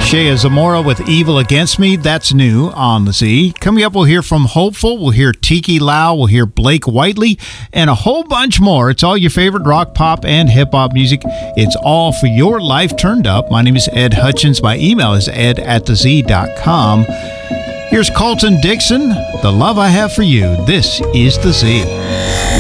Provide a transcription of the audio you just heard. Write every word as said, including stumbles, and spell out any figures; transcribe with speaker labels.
Speaker 1: Shea Zamora with Evil Against Me. That's new on the Z. Coming up, we'll hear from Hopeful. We'll hear Tiki Lau. We'll hear Blake Whiteley and a whole bunch more. It's all your favorite rock, pop, and hip-hop music. It's all for your life turned up. My name is Ed Hutchins. My email is ed at the z dot com. Here's Colton Dixon, The Love I Have for You. This is the Z.